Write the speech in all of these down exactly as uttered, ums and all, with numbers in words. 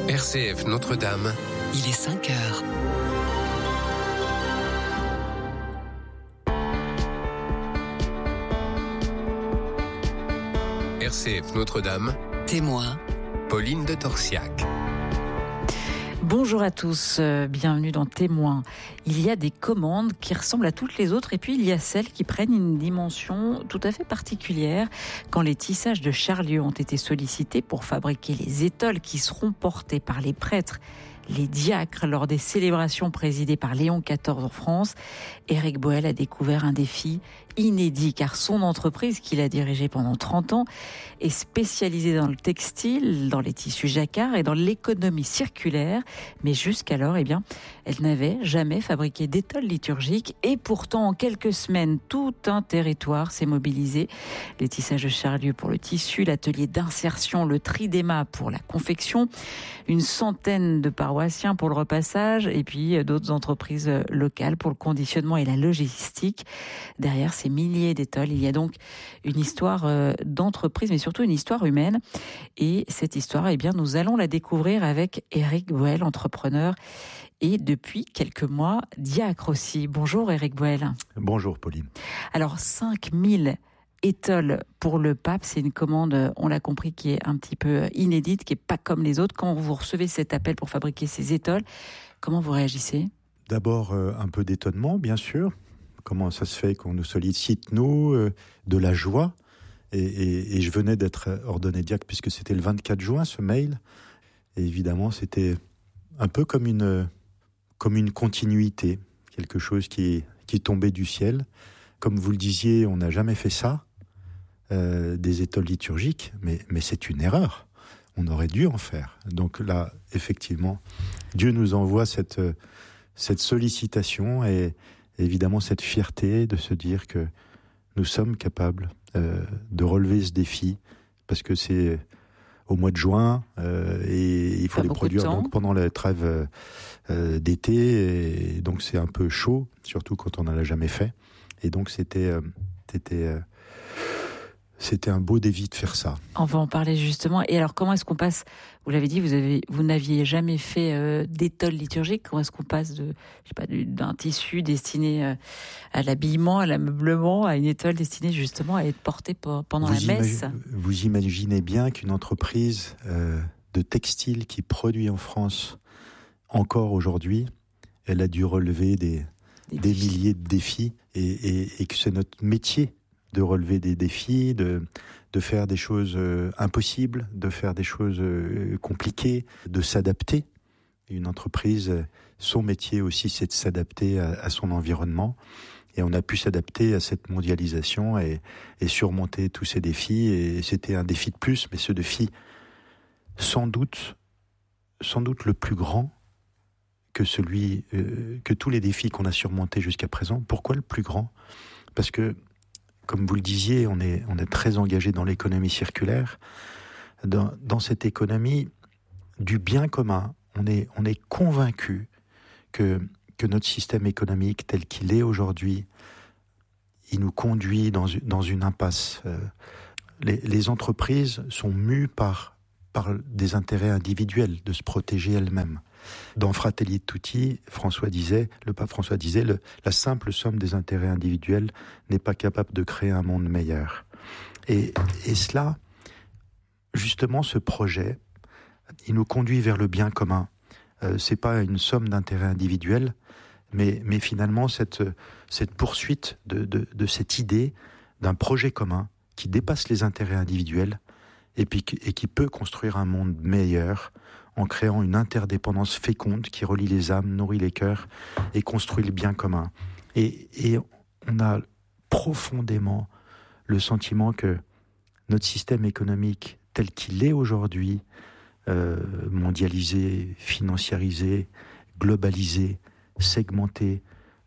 R C F Notre-Dame. Il est cinq heures. R C F Notre-Dame. Témoin. Pauline de Torsiac. Bonjour à tous, euh, bienvenue dans Témoin. Il y a des commandes qui ressemblent à toutes les autres et puis il y a celles qui prennent une dimension tout à fait particulière. Quand les tissages de Charlieu ont été sollicités pour fabriquer les étoles qui seront portées par les prêtres, les diacres lors des célébrations présidées par Léon quatorze en France, Éric Boel a découvert un défi inédit car son entreprise qu'il a dirigée pendant trente ans est spécialisée dans le textile, dans les tissus jacquard et dans l'économie circulaire. Mais jusqu'alors, eh bien, elle n'avait jamais fabriqué d'étoles liturgiques et pourtant en quelques semaines, tout un territoire s'est mobilisé. Les tissages de Charlieu pour le tissu, l'atelier d'insertion, le tridéma pour la confection, une centaine de paroissiens pour le repassage et puis d'autres entreprises locales pour le conditionnement et la logistique. Derrière ces milliers d'étoiles, il y a donc une histoire d'entreprise, mais surtout une histoire humaine. Et cette histoire, eh bien, nous allons la découvrir avec Éric Boel, entrepreneur et depuis quelques mois, diacre aussi. Bonjour Éric Boel. Bonjour Pauline. Alors cinq mille étoiles pour le pape, c'est une commande, on l'a compris, qui est un petit peu inédite, qui est pas comme les autres. Quand vous recevez cet appel pour fabriquer ces étoiles, comment vous réagissez ? D'abord, euh, un peu d'étonnement, bien sûr. Comment ça se fait qu'on nous sollicite, nous, euh, de la joie. Et, et, et je venais d'être ordonné diacre puisque c'était le vingt-quatre juin, ce mail. Et évidemment, c'était un peu comme une, comme une continuité, quelque chose qui, qui tombait du ciel. Comme vous le disiez, on n'a jamais fait ça, euh, des étoiles liturgiques, mais, mais c'est une erreur. On aurait dû en faire. Donc là, effectivement, Dieu nous envoie cette, cette sollicitation et évidemment cette fierté de se dire que nous sommes capables euh, de relever ce défi, parce que c'est au mois de juin euh, et il faut Pas les produire de donc pendant la trêve euh, d'été, et donc c'est un peu chaud, surtout quand on n'en a jamais fait. Et donc c'était, euh, c'était, euh, c'était un beau défi de faire ça. On va en parler justement. Et alors, comment est-ce qu'on passe ? Vous l'avez dit, vous avez, vous n'aviez jamais fait euh, d'étole liturgique. Comment est-ce qu'on passe de, je sais pas, d'un tissu destiné euh, à l'habillement, à l'ameublement, à une étole destinée justement à être portée pour, pendant vous la messe ? imagi- Vous imaginez bien qu'une entreprise euh, de textile qui produit en France encore aujourd'hui, elle a dû relever des Des, des milliers de défis et, et, et que c'est notre métier de relever des défis, de, de faire des choses euh, impossibles, de faire des choses euh, compliquées, de s'adapter. Une entreprise, son métier aussi, c'est de s'adapter à, à son environnement. Et on a pu s'adapter à cette mondialisation et, et surmonter tous ces défis. Et c'était un défi de plus, mais ce défi, sans doute, sans doute le plus grand que celui, euh, que tous les défis qu'on a surmontés jusqu'à présent. Pourquoi le plus grand ? Parce que, comme vous le disiez, on est, on est très engagé dans l'économie circulaire. Dans, dans cette économie du bien commun, on est, on est convaincu que, que notre système économique tel qu'il est aujourd'hui, il nous conduit dans, dans une impasse. Euh, les, les entreprises sont mues par, par des intérêts individuels, de se protéger elles-mêmes. Dans Fratelli Tutti, François disait, le pape François disait, le, la simple somme des intérêts individuels n'est pas capable de créer un monde meilleur. Et, et cela, justement, ce projet, il nous conduit vers le bien commun. Euh, c'est pas une somme d'intérêts individuels, mais, mais finalement cette, cette poursuite de, de, de cette idée d'un projet commun qui dépasse les intérêts individuels et, puis, et qui peut construire un monde meilleur en créant une interdépendance féconde qui relie les âmes, nourrit les cœurs et construit le bien commun. Et, et on a profondément le sentiment que notre système économique tel qu'il est aujourd'hui, euh, mondialisé, financiarisé, globalisé, segmenté,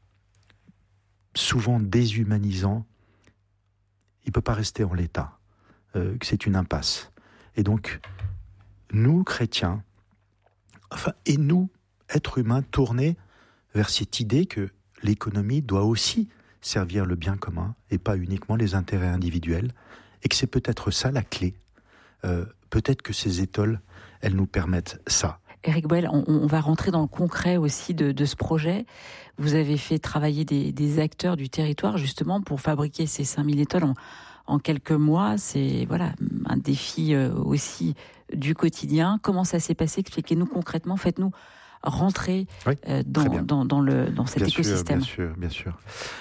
souvent déshumanisant, il ne peut pas rester en l'état, euh, que c'est une impasse. Et donc, nous, chrétiens, Enfin, et nous, êtres humains, tournés vers cette idée que l'économie doit aussi servir le bien commun et pas uniquement les intérêts individuels, et que c'est peut-être ça la clé. Euh, peut-être que ces étoiles, elles nous permettent ça. Éric Boel, on, on va rentrer dans le concret aussi de, de ce projet. Vous avez fait travailler des, des acteurs du territoire justement pour fabriquer ces cinq mille étoiles en, en quelques mois. C'est voilà un défi aussi du quotidien. Comment ça s'est passé? Expliquez-nous concrètement. Faites-nous rentrer oui, euh, dans, dans, dans, le, dans cet bien écosystème. Sûr, bien sûr, bien sûr.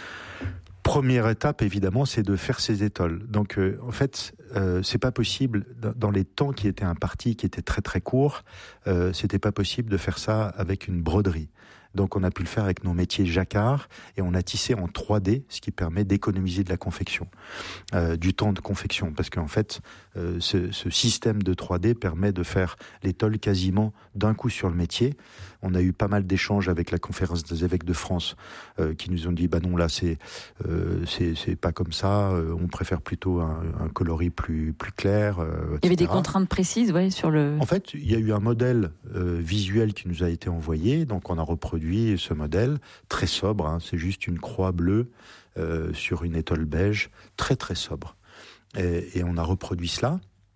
Première étape, évidemment, c'est de faire ces étoiles. Donc, euh, en fait, euh, c'est pas possible dans les temps qui étaient impartis, qui étaient très très courts. Euh, c'était pas possible de faire ça avec une broderie. Donc, on a pu le faire avec nos métiers jacquard et on a tissé en trois D, ce qui permet d'économiser de la confection, euh, du temps de confection, parce qu'en fait, euh, ce, ce système de trois D permet de faire l'étole quasiment d'un coup sur le métier. On a eu pas mal d'échanges avec la conférence des évêques de France euh, qui nous ont dit bah non là c'est euh, c'est, c'est pas comme ça, euh, on préfère plutôt un, un coloris plus plus clair. Euh, il y avait des contraintes précises, ouais, sur le. En fait, il y a eu un modèle euh, visuel qui nous a été envoyé, donc on a reproduit ce modèle très sobre. Hein, c'est juste une croix bleue euh, sur une étole beige, très très sobre, et, et on a reproduit cela.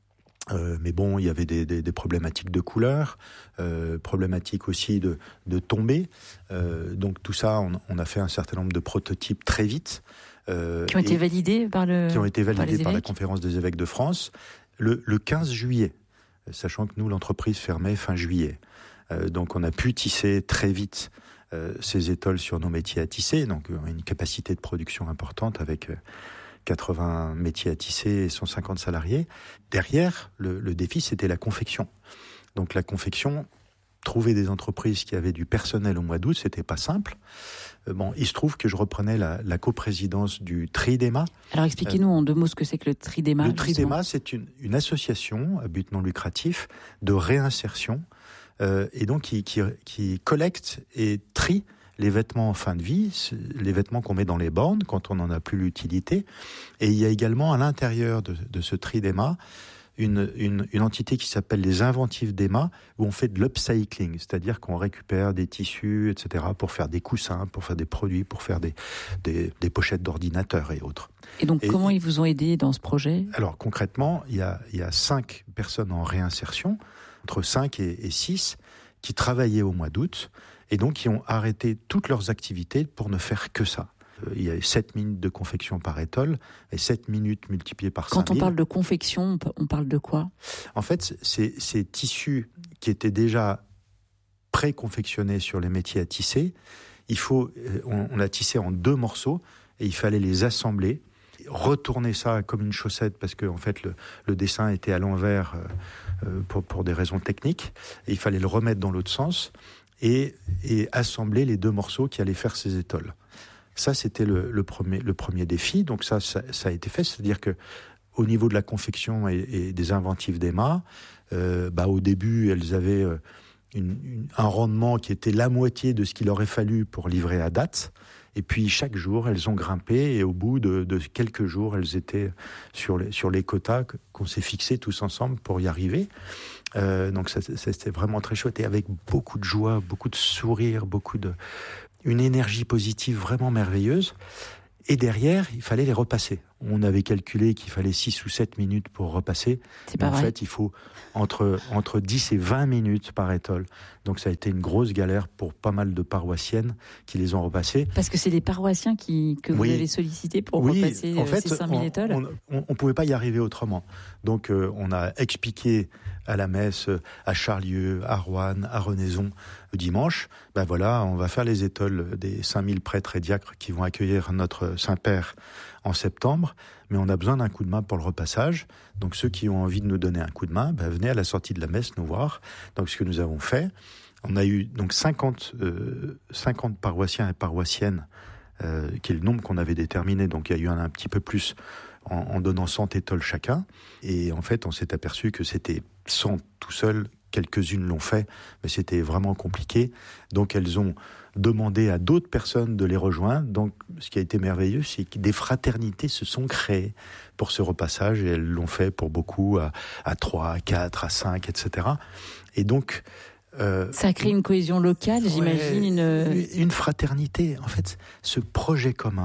Euh, mais bon, il y avait des, des, des problématiques de couleur, euh, problématiques aussi de, de tombée. Euh, donc tout ça, on, on a fait un certain nombre de prototypes très vite. Euh, qui ont été validés par le Qui ont été validés par, par la conférence des évêques de France le, le quinze juillet, sachant que nous, l'entreprise fermait fin juillet. Euh, donc on a pu tisser très vite euh, ces étoiles sur nos métiers à tisser, donc une capacité de production importante avec... Euh, quatre-vingts métiers à tisser et cent cinquante salariés. Derrière, le, le défi, c'était la confection. Donc la confection, trouver des entreprises qui avaient du personnel au mois d'août, c'était pas simple. Euh, bon, il se trouve que je reprenais la, la coprésidence du Tridema. Alors expliquez-nous euh, en deux mots ce que c'est que le Tridema. Le Tridema, c'est une, une association à but non lucratif de réinsertion euh, et donc qui, qui, qui collecte et trie les vêtements en fin de vie, les vêtements qu'on met dans les bornes quand on n'en a plus l'utilité. Et il y a également à l'intérieur de, de ce Tridema une, une, une entité qui s'appelle les Inventives d'Emma, où on fait de l'upcycling, c'est-à-dire qu'on récupère des tissus, et cetera, pour faire des coussins, pour faire des produits, pour faire des, des, des pochettes d'ordinateurs et autres. Et donc, et, comment ils vous ont aidé dans ce projet ? Alors, concrètement, il y a, il y a cinq personnes en réinsertion, entre cinq et, et six, qui travaillaient au mois d'août, et donc qui ont arrêté toutes leurs activités pour ne faire que ça. Euh, il y a sept minutes de confection par étole, et sept minutes multipliées par cinq mille. Quand on parle de confection, on parle de quoi ? En fait, c'est ces tissus qui étaient déjà pré-confectionnés sur les métiers à tisser. Il faut, on, on a tissé en deux morceaux, et il fallait les assembler, retourner ça comme une chaussette, parce que en fait, le, le dessin était à l'envers euh, pour, pour des raisons techniques, et il fallait le remettre dans l'autre sens, Et, et assembler les deux morceaux qui allaient faire ces étoles. Ça, c'était le, le, premier, le premier défi. Donc ça, ça, ça a été fait. C'est-à-dire que au niveau de la confection et, et des inventives d'Emma, euh, bah, au début, elles avaient une, une, un rendement qui était la moitié de ce qu'il aurait fallu pour livrer à date. Et puis, chaque jour, elles ont grimpé. Et au bout de, de quelques jours, elles étaient sur les, sur les quotas qu'on s'est fixés tous ensemble pour y arriver. Euh, donc ça, ça, c'était vraiment très chouette et avec beaucoup de joie, beaucoup de sourire, beaucoup de une énergie positive vraiment merveilleuse. Et derrière, il fallait les repasser. On avait calculé qu'il fallait six ou sept minutes pour repasser. C'est pas en vrai. fait, il faut entre, entre dix et vingt minutes par étole. Donc ça a été une grosse galère pour pas mal de paroissiennes qui les ont repassées. Parce que c'est des paroissiens qui, que vous oui. avez sollicités pour oui, repasser en fait, ces cinq mille on, étoiles. On ne pouvait pas y arriver autrement. Donc euh, on a expliqué à la messe, à Charlieu, à Roanne, à Renaison, le dimanche, ben voilà, on va faire les étoles des cinq mille prêtres et diacres qui vont accueillir notre Saint-Père en septembre, mais on a besoin d'un coup de main pour le repassage. Donc ceux qui ont envie de nous donner un coup de main, ben venez à la sortie de la messe nous voir. Donc ce que nous avons fait, on a eu donc cinquante, euh, cinquante paroissiens et paroissiennes, euh, qui est le nombre qu'on avait déterminé, donc il y a eu un, un petit peu plus en, en donnant cent étoles chacun. Et en fait, on s'est aperçu que c'était cent tout seul. Quelques-unes l'ont fait, mais c'était vraiment compliqué. Donc elles ont demandé à d'autres personnes de les rejoindre. Donc ce qui a été merveilleux, c'est que des fraternités se sont créées pour ce repassage et elles l'ont fait pour beaucoup à, à trois, à quatre, à cinq, et cetera. Et donc... Euh, ça a créé une cohésion locale, ouais, j'imagine. Une... une fraternité. En fait, ce projet commun,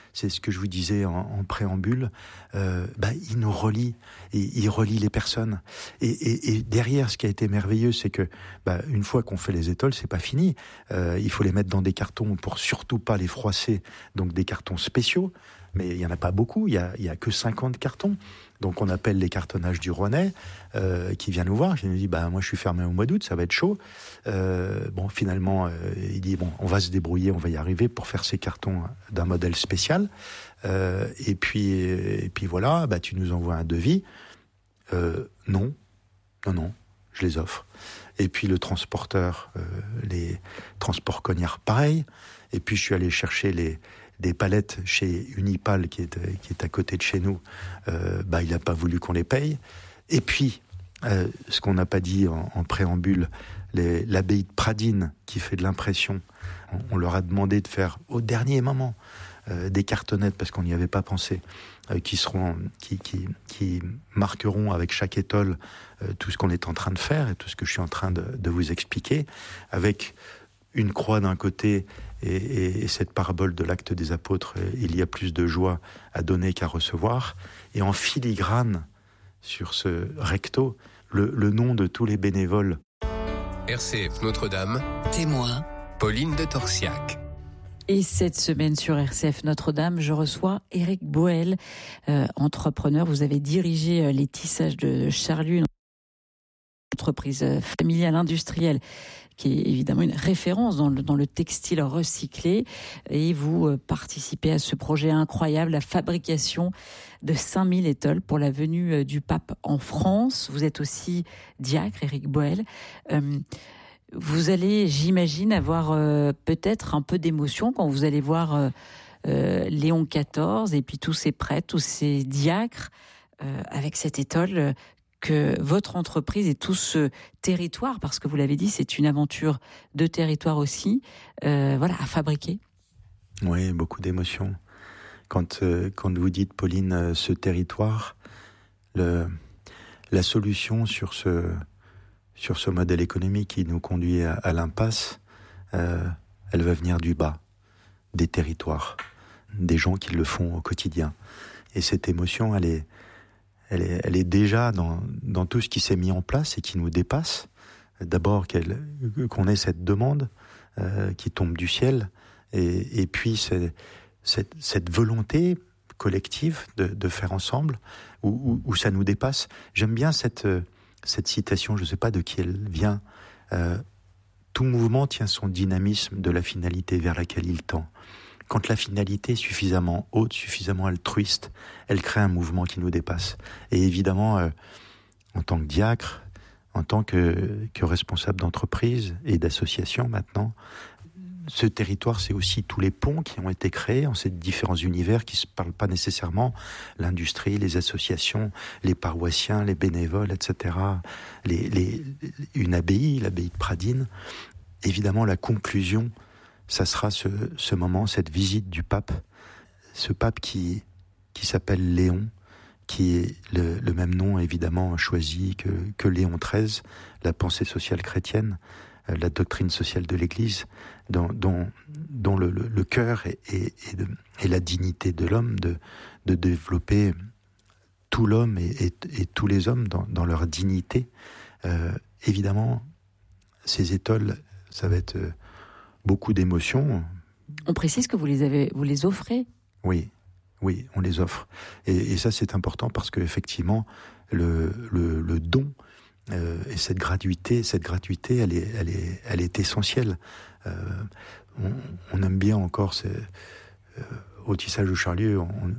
c'est ce que je vous disais en, en préambule, euh, bah, il nous relie, et il relie les personnes. Et, et, et derrière, ce qui a été merveilleux, c'est que bah, une fois qu'on fait les étoiles, c'est pas fini. Euh, il faut les mettre dans des cartons pour surtout pas les froisser, donc des cartons spéciaux. Mais il y en a pas beaucoup, il y a, il y a que cinquante cartons. Donc on appelle les cartonnages du Rouennais, euh, qui vient nous voir, qui nous dit bah moi je suis fermé au mois d'août, ça va être chaud. Euh, bon finalement euh, il dit bon on va se débrouiller, on va y arriver pour faire ces cartons d'un modèle spécial. Euh, et puis et puis voilà, bah tu nous envoies un devis. Euh, non, non non, je les offre. Et puis le transporteur, euh, les transports Cognard, pareil. Et puis je suis allé chercher les des palettes chez Unipal qui est qui est à côté de chez nous. Euh, bah il a pas voulu qu'on les paye. Et puis euh, ce qu'on n'a pas dit en, en préambule, les, l'abbaye de Pradines qui fait de l'impression. On, on leur a demandé de faire au dernier moment euh, des cartonnettes parce qu'on n'y avait pas pensé, euh, qui seront qui qui qui marqueront avec chaque étole euh, tout ce qu'on est en train de faire et tout ce que je suis en train de, de vous expliquer, avec une croix d'un côté et, et, et cette parabole de l'acte des apôtres, il y a plus de joie à donner qu'à recevoir, et en filigrane sur ce recto le, le nom de tous les bénévoles. R C F Notre-Dame, Témoin, Pauline de Torsiac. Et cette semaine sur R C F Notre-Dame, je reçois Éric Boel, euh, entrepreneur. Vous avez dirigé euh, les tissages de Charlieu, une entreprise euh, familiale industrielle qui est évidemment une référence dans le, dans le textile recyclé. Et vous euh, participez à ce projet incroyable, la fabrication de cinq mille étoiles pour la venue euh, du pape en France. Vous êtes aussi diacre, Éric Boel. Euh, vous allez, j'imagine, avoir euh, peut-être un peu d'émotion quand vous allez voir euh, euh, Léon quatorze et puis tous ces prêtres, tous ces diacres euh, avec cette étole euh, que votre entreprise et tout ce territoire, parce que vous l'avez dit, c'est une aventure de territoire aussi, euh, voilà, à fabriquer. Oui, beaucoup d'émotions. Quand, euh, quand vous dites, Pauline, euh, ce territoire, le, la solution sur ce, sur ce modèle économique qui nous conduit à, à l'impasse, euh, elle va venir du bas, des territoires, des gens qui le font au quotidien. Et cette émotion, elle est Elle est, elle est déjà dans, dans tout ce qui s'est mis en place et qui nous dépasse. D'abord qu'elle, qu'on ait cette demande euh, qui tombe du ciel, et, et puis c'est, cette, cette volonté collective de, de faire ensemble, où, où, où ça nous dépasse. J'aime bien cette, cette citation, je ne sais pas de qui elle vient. Euh, tout mouvement tient son dynamisme de la finalité vers laquelle il tend. Quand la finalité est suffisamment haute, suffisamment altruiste, elle crée un mouvement qui nous dépasse. Et évidemment, euh, en tant que diacre, en tant que, que responsable d'entreprise et d'association maintenant, ce territoire, c'est aussi tous les ponts qui ont été créés en ces différents univers qui ne se parlent pas nécessairement, l'industrie, les associations, les paroissiens, les bénévoles, et cetera. Les, les, une abbaye, l'abbaye de Pradines. Évidemment, la conclusion, ça sera ce, ce moment, cette visite du pape, ce pape qui, qui s'appelle Léon, qui est le, le même nom évidemment choisi que, que Léon treize, la pensée sociale chrétienne, euh, la doctrine sociale de l'Église, dont, dont, dont le, le, le cœur est, est, est, de, est la dignité de l'homme, de, de développer tout l'homme et, et, et tous les hommes dans, dans leur dignité. Euh, évidemment, ces étoiles, ça va être... Euh, beaucoup d'émotions. On précise que vous les avez, vous les offrez. Oui, oui, on les offre. Et, et ça, c'est important parce que effectivement, le, le, le don euh, et cette gratuité, cette gratuité, elle est, elle est, elle est essentielle. Euh, on, on aime bien encore ces, euh, au tissage de Charlieu, on, on,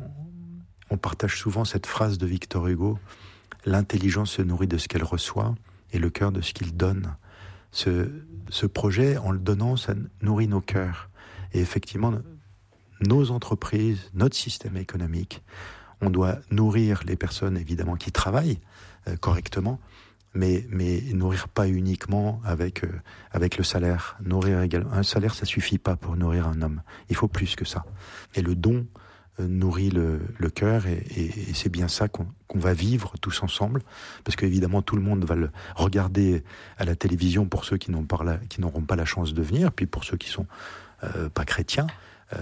on partage souvent cette phrase de Victor Hugo: l'intelligence se nourrit de ce qu'elle reçoit et le cœur de ce qu'il donne. Ce, ce projet, en le donnant, ça nourrit nos cœurs. Et effectivement, nos entreprises, notre système économique, on doit nourrir les personnes, évidemment, qui travaillent euh, correctement, mais, mais nourrir pas uniquement avec, euh, avec le salaire. Nourrir également. Un salaire, ça suffit pas pour nourrir un homme. Il faut plus que ça. Et le don euh, nourrit le, le cœur, et, et, et c'est bien ça qu'on, qu'on va vivre tous ensemble, parce qu'évidemment tout le monde va le regarder à la télévision pour ceux qui n'ont pas la, qui n'auront pas la chance de venir, puis pour ceux qui sont euh, pas chrétiens, euh,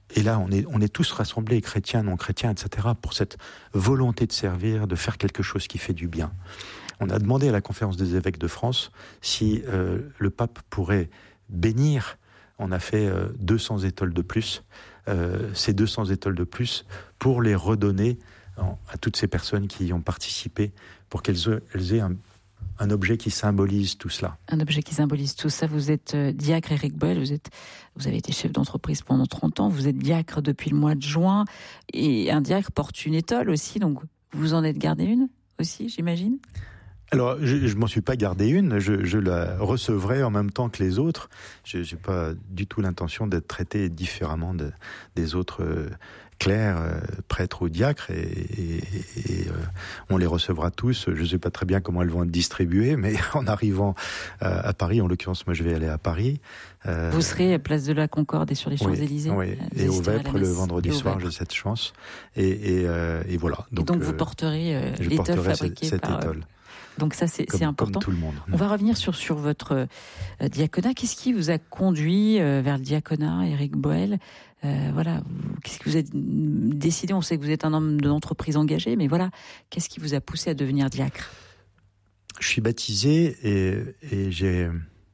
et là, on est, on est tous rassemblés, chrétiens, non chrétiens, et cetera, pour cette volonté de servir, de faire quelque chose qui fait du bien. On a demandé à la Conférence des évêques de France si euh, le pape pourrait bénir. On a fait euh, deux cents étoiles de plus, euh, ces deux cents étoiles de plus, pour les redonner en, à toutes ces personnes qui y ont participé, pour qu'elles elles aient un, un objet qui symbolise tout cela. Un objet qui symbolise tout ça. Vous êtes euh, diacre Éric Boel, vous, êtes, vous avez été chef d'entreprise pendant trente ans, vous êtes diacre depuis le mois de juin, et un diacre porte une étole aussi, donc vous en êtes gardé une aussi, j'imagine ? Alors, je ne m'en suis pas gardé une, je, je la recevrai en même temps que les autres. Je n'ai pas du tout l'intention d'être traité différemment de, des autres euh, clercs, euh, prêtres ou diacres, et, et, et euh, on les recevra tous. Je ne sais pas très bien comment elles vont être distribuées, mais en arrivant à, à Paris, en l'occurrence, moi je vais aller à Paris. Euh, Vous serez à Place de la Concorde et sur les Champs-Élysées. Oui, oui. Et au Vêpres, le vendredi soir, j'ai cette chance. Et, et, euh, et voilà. Donc, et donc vous porterez euh, l'étole fabriquée cette par... étole. Donc ça, c'est, comme, c'est important. Comme tout le monde. On va revenir sur, sur votre euh, diaconat. Qu'est-ce qui vous a conduit euh, vers le diaconat, Éric Boel ? euh, Voilà, qu'est-ce que vous avez décidé ? On sait que vous êtes un homme d'entreprise engagé, mais voilà, qu'est-ce qui vous a poussé à devenir diacre ? Je suis baptisé et, et j'ai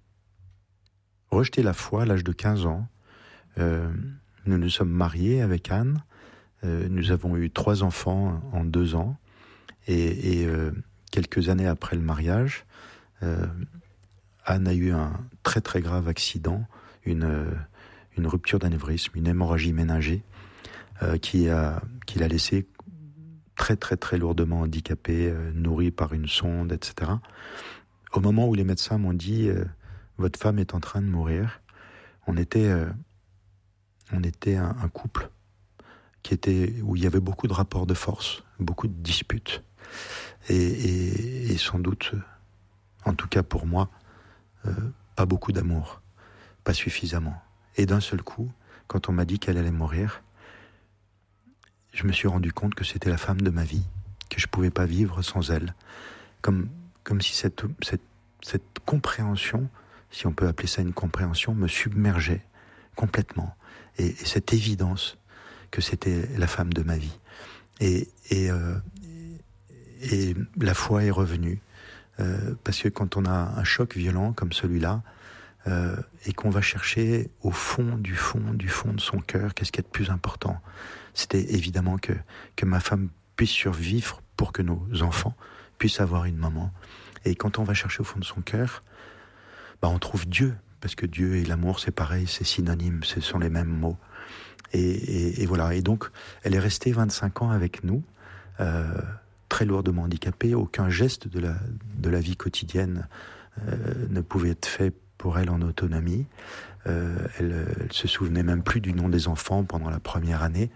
rejeté la foi à l'âge de quinze ans. Euh, nous nous sommes mariés avec Anne. Euh, nous avons eu trois enfants en deux ans. Et... et euh, quelques années après le mariage, euh, Anne a eu un très très grave accident, une, euh, une rupture d'anévrisme, une hémorragie ménagée, euh, qui, a, qui l'a laissée très très très lourdement handicapée, euh, nourrie par une sonde, et cetera. Au moment où les médecins m'ont dit euh, « Votre femme est en train de mourir », on était, euh, on était un, un couple qui était, où il y avait beaucoup de rapports de force, beaucoup de disputes. Et, et, et sans doute, en tout cas pour moi, euh, pas beaucoup d'amour, pas suffisamment. Et d'un seul coup, quand on m'a dit qu'elle allait mourir, je me suis rendu compte que c'était la femme de ma vie, que je ne pouvais pas vivre sans elle. Comme, comme si cette, cette, cette compréhension, si on peut appeler ça une compréhension, me submergeait complètement. Et, et cette évidence que c'était la femme de ma vie. Et... et euh, Et la foi est revenue, euh, parce que quand on a un choc violent comme celui-là, euh, et qu'on va chercher au fond du fond du fond de son cœur, qu'est-ce qui est de plus important ? C'était évidemment que, que ma femme puisse survivre pour que nos enfants puissent avoir une maman. Et quand on va chercher au fond de son cœur, bah on trouve Dieu, parce que Dieu et l'amour, c'est pareil, c'est synonyme, ce sont les mêmes mots. Et, et, et voilà, et donc elle est restée vingt-cinq ans avec nous, euh, très lourdement handicapée, aucun geste de la, de la vie quotidienne euh, ne pouvait être fait pour elle en autonomie. Euh, elle, elle se souvenait même plus du nom des enfants pendant la première année.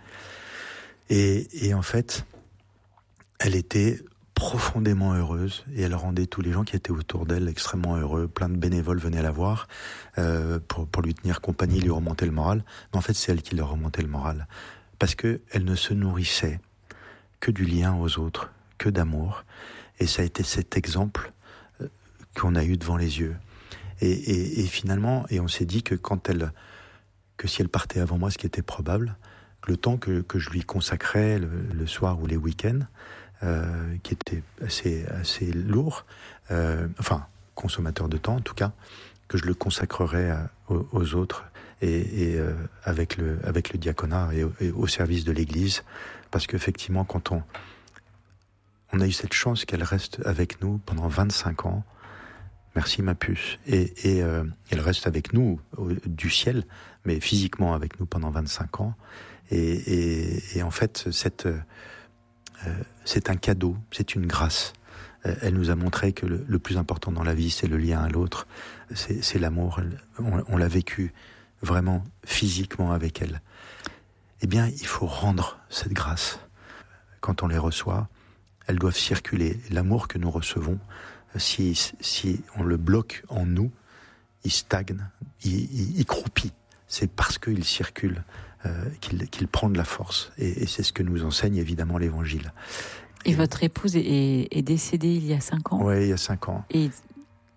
Et, et en fait, elle était profondément heureuse et elle rendait tous les gens qui étaient autour d'elle extrêmement heureux. Plein de bénévoles venaient la voir euh, pour, pour lui tenir compagnie, lui remonter le moral. Mais en fait, c'est elle qui leur remontait le moral. Parce qu'elle ne se nourrissait que du lien aux autres, que d'amour, et ça a été cet exemple euh, qu'on a eu devant les yeux. Et, et, et finalement, et on s'est dit que quand elle, que si elle partait avant moi, ce qui était probable, le temps que, que je lui consacrais le, le soir ou les week-ends, euh, qui était assez, assez lourd, euh, enfin consommateur de temps en tout cas, que je le consacrerais à, aux, aux autres et, et euh, avec le avec le diaconat et, et au service de l'Église, parce qu'effectivement quand on On a eu cette chance qu'elle reste avec nous pendant vingt-cinq ans. Merci ma puce. Et, et euh, elle reste avec nous au, du ciel, mais physiquement avec nous pendant vingt-cinq ans. Et, et, et en fait, cette, euh, c'est un cadeau, c'est une grâce. Euh, elle nous a montré que le, le plus important dans la vie, c'est le lien à l'autre, c'est, c'est l'amour. On, on l'a vécu vraiment physiquement avec elle. Eh bien, il faut rendre cette grâce. Quand on les reçoit, elles doivent circuler. L'amour que nous recevons, si, si on le bloque en nous, il stagne, il, il, il croupit. C'est parce qu'il circule euh, qu'il, qu'il prend de la force. Et, et c'est ce que nous enseigne évidemment l'Évangile. Et, et votre épouse est, est décédée il y a cinq ans ? Oui, il y a cinq ans. Et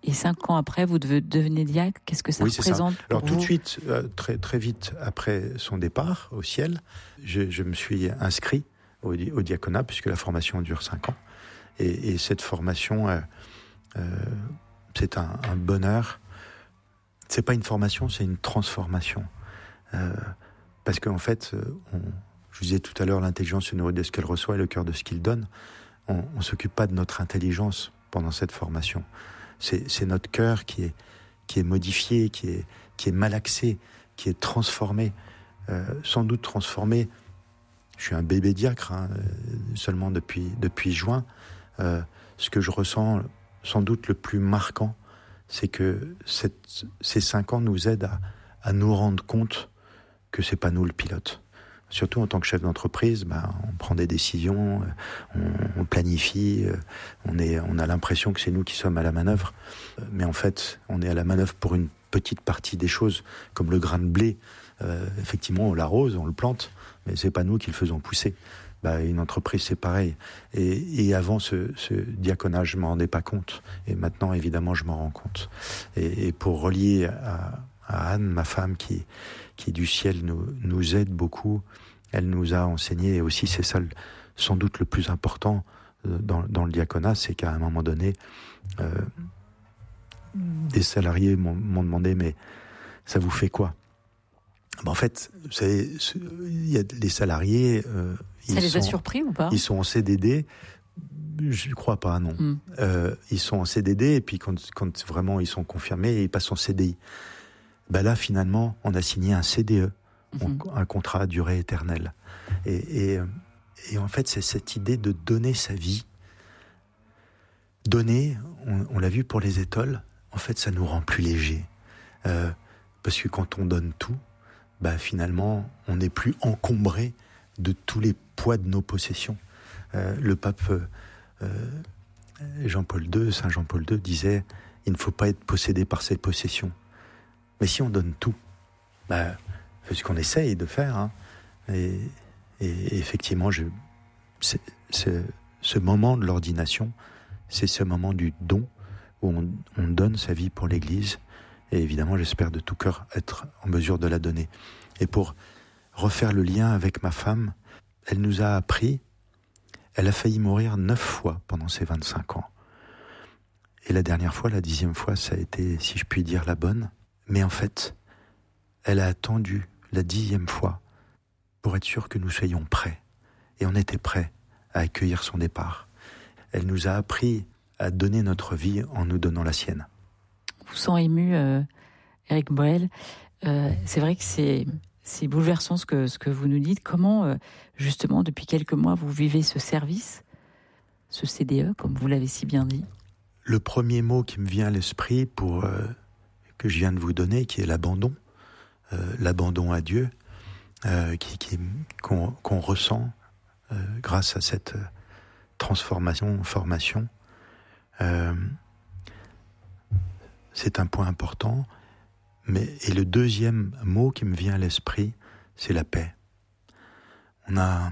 Et cinq ans après, vous devenez diacre. Qu'est-ce que ça oui, représente ça. Alors pour tout vous de suite, euh, très, très vite après son départ au ciel, je, je me suis inscrit au, au diaconat, puisque la formation dure cinq ans. Et, et cette formation, euh, euh, c'est un, un bonheur. C'est pas une formation, c'est une transformation. Euh, parce qu'en fait, on, je vous disais tout à l'heure, l'intelligence se nourrit de ce qu'elle reçoit et le cœur de ce qu'il donne. On ne s'occupe pas de notre intelligence pendant cette formation. C'est, c'est notre cœur qui est, qui est modifié, qui est, qui est malaxé, qui est transformé. Euh, sans doute transformé. Je suis un bébé diacre, hein, seulement depuis, depuis juin. Euh, ce que je ressens, sans doute le plus marquant, c'est que cette, ces cinq ans nous aident à, à nous rendre compte que c'est pas nous le pilote. Surtout en tant que chef d'entreprise, ben, on prend des décisions, on, on planifie, on, est, on a l'impression que c'est nous qui sommes à la manœuvre. Mais en fait, on est à la manœuvre pour une petite partie des choses, comme le grain de blé. Euh, effectivement, on l'arrose, on le plante, mais c'est pas nous qui le faisons pousser. Ben, une entreprise, c'est pareil. Et, et avant ce, ce diaconat, je m'en rendais pas compte. Et maintenant, évidemment, je m'en rends compte. Et, et pour relier à, à Anne, ma femme, qui, qui du ciel nous, nous aide beaucoup, elle nous a enseigné, et aussi c'est ça sans doute le plus important dans, dans le diaconat, c'est qu'à un moment donné, euh, des salariés m'ont, m'ont demandé, mais ça vous fait quoi ? Ben en fait, vous savez, il y a les salariés... Euh, ça les sont, a surpris ou pas ? Ils sont en C D D, je ne crois pas, non. Mm. Euh, ils sont en C D D, et puis quand, quand vraiment ils sont confirmés, ils passent en C D I. Ben là, finalement, on a signé un C D E. Mm-hmm. Un contrat à durée éternelle. Et, et, et en fait, c'est cette idée de donner sa vie. Donner, on, on l'a vu pour les étoiles, en fait, ça nous rend plus légers. Euh, parce que quand on donne tout, bah, finalement, on n'est plus encombré de tous les poids de nos possessions. Euh, le pape euh, Jean-Paul deux, Saint Jean-Paul deux disait « Il ne faut pas être possédé par ses possessions ». Mais si on donne tout, bah, c'est ce qu'on essaye de faire, hein. et, et, et effectivement, je, c'est, c'est, ce moment de l'ordination, c'est ce moment du don où on, on donne sa vie pour l'Église, et évidemment, j'espère de tout cœur être en mesure de la donner. Et pour refaire le lien avec ma femme, elle nous a appris, elle a failli mourir neuf fois pendant ses vingt-cinq ans. Et la dernière fois, la dixième fois, ça a été, si je puis dire, la bonne. Mais en fait, elle a attendu la dixième fois pour être sûre que nous soyons prêts. Et on était prêts à accueillir son départ. Elle nous a appris à donner notre vie en nous donnant la sienne. Vous sent ému, euh, Éric Boël. Euh, c'est vrai que c'est, c'est bouleversant ce que, ce que vous nous dites. Comment, euh, justement, depuis quelques mois, vous vivez ce service, ce C D E, comme vous l'avez si bien dit ? Le premier mot qui me vient à l'esprit pour, euh, que je viens de vous donner, qui est l'abandon. Euh, l'abandon à Dieu euh, qui, qui, qu'on, qu'on ressent euh, grâce à cette euh, transformation, formation. Euh, c'est un point important. Mais, et le deuxième mot qui me vient à l'esprit, c'est la paix. On a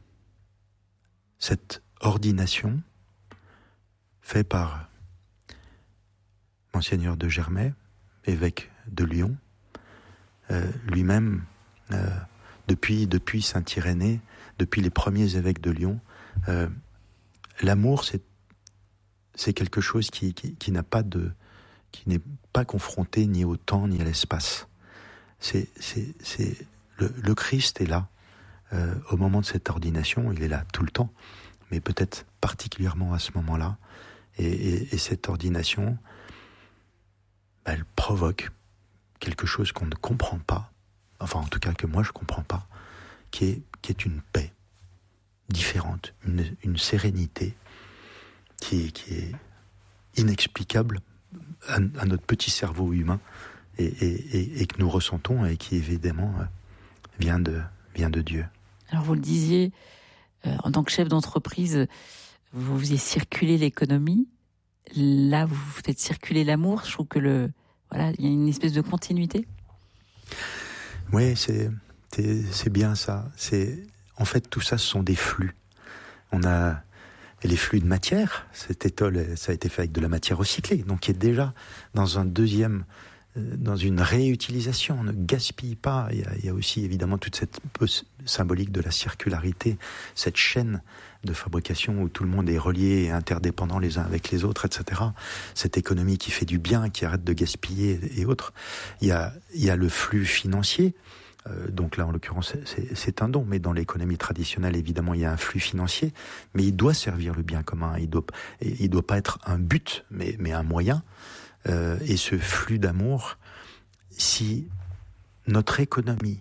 cette ordination faite par Monseigneur de Germay, évêque de Lyon, Euh, lui-même, euh, depuis, depuis Saint-Irénée, depuis les premiers évêques de Lyon, euh, l'amour, c'est, c'est quelque chose qui, qui, qui n'a pas de, qui n'est pas confronté ni au temps ni à l'espace. C'est, c'est, c'est le, le Christ est là euh, au moment de cette ordination, il est là tout le temps, mais peut-être particulièrement à ce moment-là. Et, et, et cette ordination, bah, elle provoque quelque chose qu'on ne comprend pas, enfin en tout cas que moi je ne comprends pas, qui est, qui est une paix différente, une, une sérénité qui est, qui est inexplicable à, à notre petit cerveau humain et, et, et, et que nous ressentons et qui évidemment vient de, vient de Dieu. Alors vous le disiez, euh, en tant que chef d'entreprise, vous faisiez circuler l'économie, là vous faites circuler l'amour. Je trouve que le Voilà, il y a une espèce de continuité. Oui, c'est, c'est, c'est bien ça. C'est, en fait, tout ça, ce sont des flux. On a, et les flux de matière. Cet étole, ça a été fait avec de la matière recyclée, donc qui est déjà dans un deuxième, euh, dans une réutilisation. On ne gaspille pas. Il y a, il y a aussi évidemment toute cette symbolique de la circularité, cette chaîne de fabrication où tout le monde est relié et interdépendant les uns avec les autres, et cetera. Cette économie qui fait du bien, qui arrête de gaspiller et autres. Il y a, il y a le flux financier. Euh, donc là, en l'occurrence, c'est, c'est un don. Mais dans l'économie traditionnelle, évidemment, il y a un flux financier. Mais il doit servir le bien commun. Il doit, il doit pas être un but, mais, mais un moyen. Euh, et ce flux d'amour, si notre économie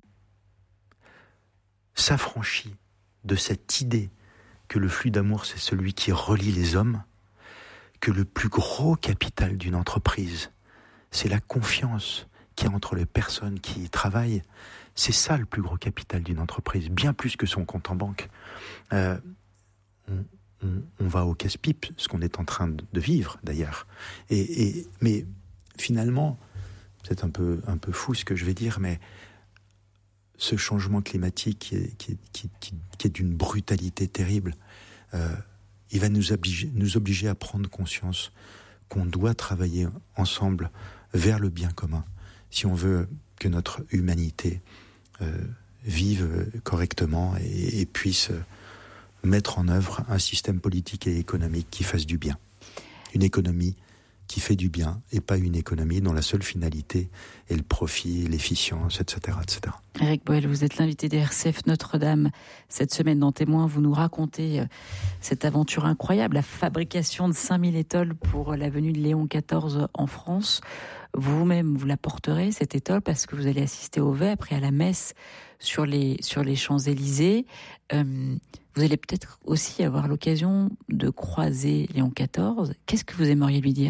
s'affranchit de cette idée que le flux d'amour, c'est celui qui relie les hommes, que le plus gros capital d'une entreprise, c'est la confiance qu'il y a entre les personnes qui y travaillent. C'est ça le plus gros capital d'une entreprise, bien plus que son compte en banque. Euh, on, on, on va au casse-pipe, ce qu'on est en train de, de vivre d'ailleurs. Et, et, mais finalement, c'est un peu, un peu fou ce que je vais dire, mais ce changement climatique qui est, qui est, qui, qui, qui est d'une brutalité terrible, euh, il va nous obliger, nous obliger à prendre conscience qu'on doit travailler ensemble vers le bien commun, si on veut que notre humanité euh, vive correctement et, et puisse mettre en œuvre un système politique et économique qui fasse du bien. Une économie qui fait du bien et pas une économie dont la seule finalité est le profit, l'efficience, et cetera, et cetera. Éric Boel, vous êtes l'invité des R C F Notre-Dame. Cette semaine dans Témoins, vous nous racontez cette aventure incroyable, la fabrication de cinq mille étoles pour la venue de Léon quatorze en France. Vous-même, vous la porterez, cette étole, parce que vous allez assister au vêpres après à la messe sur les, sur les Champs-Élysées. Euh, vous allez peut-être aussi avoir l'occasion de croiser Léon quatorze. Qu'est-ce que vous aimeriez lui dire ?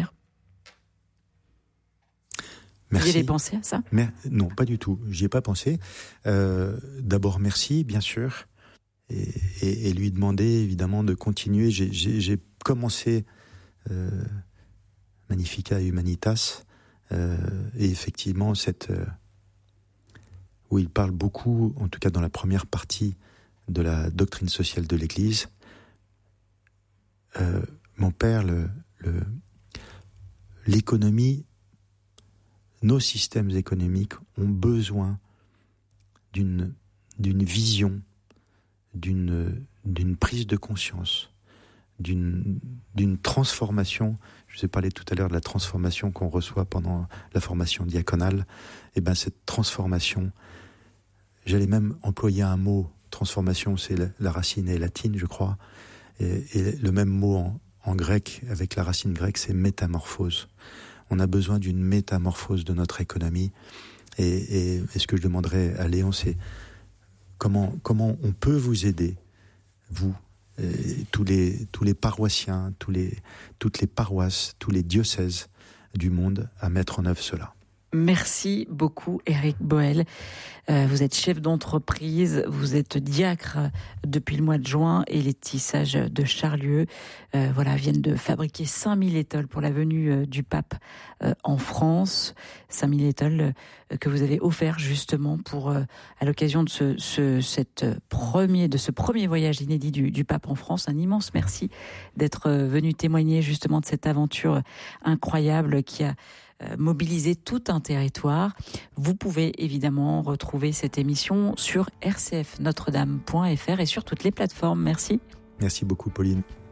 Merci. Vous y avez pensé à ça ? Mais, non, pas du tout. J'y ai pas pensé. Euh, d'abord, merci, bien sûr. Et, et, et lui demander, évidemment, de continuer. J'ai, j'ai, j'ai commencé euh, Magnificat Humanitas. Euh, et effectivement, cette, euh, où il parle beaucoup, en tout cas dans la première partie, de la doctrine sociale de l'Église. Euh, mon père, le, le, l'économie, nos systèmes économiques ont besoin d'une, d'une vision, d'une, d'une prise de conscience, d'une, d'une transformation. Je vous ai parlé tout à l'heure de la transformation qu'on reçoit pendant la formation diaconale. Et bien cette transformation, j'allais même employer un mot. Transformation, c'est la, la racine est latine, je crois. Et, et le même mot en, en grec, avec la racine grecque, c'est métamorphose. On a besoin d'une métamorphose de notre économie. Et, et, et ce que je demanderais à Léon, c'est comment, comment on peut vous aider, vous, et tous les, tous les paroissiens, tous les, toutes les paroisses, tous les diocèses du monde à mettre en œuvre cela. Merci beaucoup, Éric Boel. Euh, vous êtes chef d'entreprise, vous êtes diacre depuis le mois de juin et les tissages de Charlieu euh, voilà, viennent de fabriquer cinq mille étoles pour la venue euh, du pape euh, en France. cinq mille étoles euh, que vous avez offert justement pour, euh, à l'occasion de ce, ce, cette premier, de ce premier voyage inédit du, du pape en France. Un immense merci d'être venu témoigner justement de cette aventure incroyable qui a mobiliser tout un territoire. Vous pouvez évidemment retrouver cette émission sur r c f notre dame point f r et sur toutes les plateformes. Merci. Merci beaucoup, Pauline.